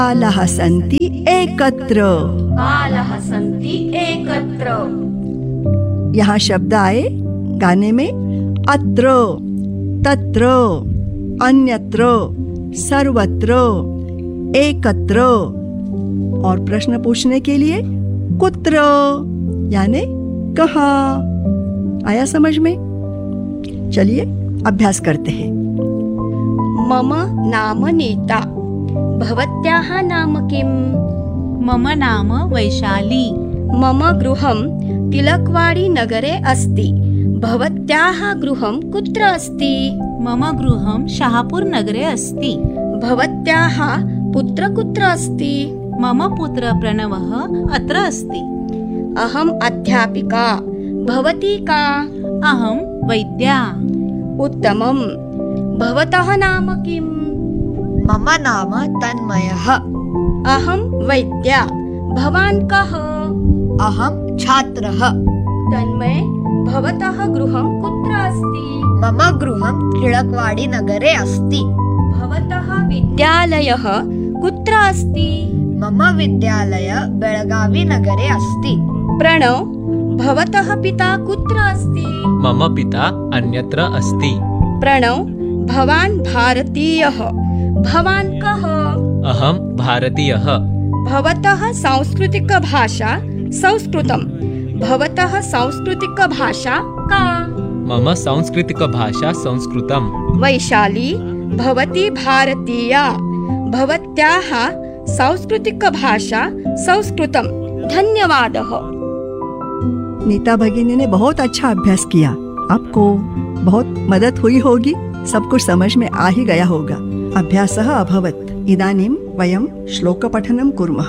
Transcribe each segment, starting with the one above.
बालाः सन्ति एकत्र। बालाः सन्ति एकत्र। यहाँ शब्द आए गाने में अत्र, तत्र, अन्यत्र, सर्वत्र, एकत्र। और प्रश्न पूछने के लिए कुत्र यानी कहाँ। आया समझ में? चलिए अभ्यास करते हैं। मम नाम नीता। भवत्याः नाम किम्? मम नाम वैशाली। मम गृहं तिलकवाडी नगरे अस्ति। भवत्याः गृहं कुत्र अस्ति? मम गृहं शहापूर नगरे अस्ति। भवत्याः पुत्र कुत्र अस्ति? मम पुत्र प्रणवः अत्र अस्ति। अहम् अध्यापिका। भवती का? अहं वैद्या। उत्तमम्। भवतः नाम किम्? मम नाम तन्मयः। अहं वैद्या। भवान् कः? अहं छात्रः। तन्मय, भवतः गृहं कुत्र अस्ति? मम गृहं टिळकवाडी नगरे अस्ति। भवतः विद्यालयः कुत्र अस्ति? मम विद्यालय बेळगावी नगरे अस्ति। प्रणव, भवतः पिता कुत्र अस्ति? मम पिता अन्यत्र अस्ति। प्रणव, भवान् भारतीयः। भवान् कः? अहं भारतीयः। भवतः सांस्कृतिकभाषा संस्कृतं। भवतः सांस्कृतिकभाषा का? मम सांस्कृतिकभाषा संस्कृतम्। वैशाली, भवती भारतीया। भवत्याः सांस्कृतिकभाषा संस्कृतं। धन्यवादः। नीता भगिनी ने बहुत अच्छा अभ्यास किया। आपको बहुत मदद हुई होगी। सब कुछ समझ में आ ही गया होगा। अभ्यासः अभवत्। इदानीं वयं श्लोकपठनं कुर्मः।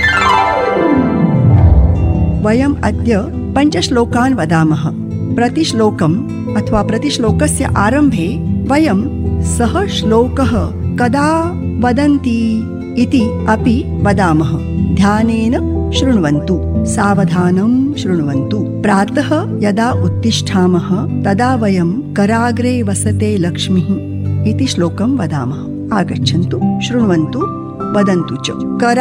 वयम् अद्य 5 श्लोकान् वदामः। प्रतिश्लोकम् अथवा प्रतिश्लोकस्य आरम्भे वयं सः श्लोकः कदा वदन्ति इति अपि वदामः। ध्यानेन शृण्वन्तु, सावधानं शृण्वन्तु। प्रातः यदा उत्तिष्ठामः तदा वयं कराग्रे वसते लक्ष्मीः इति श्लोकं वदामः। आगच्छन्तु, शृण्वन्तु, वदन्तु च।